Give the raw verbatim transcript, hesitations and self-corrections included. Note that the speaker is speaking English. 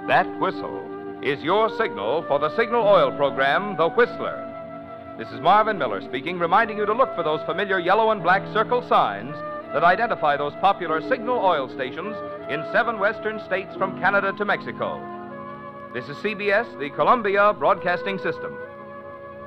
That whistle is your signal for the Signal Oil program, The Whistler. This is Marvin Miller speaking, reminding you to look for those familiar yellow and black circle signs that identify those popular Signal Oil stations in seven western states from Canada to Mexico. This is C B S, the Columbia Broadcasting System.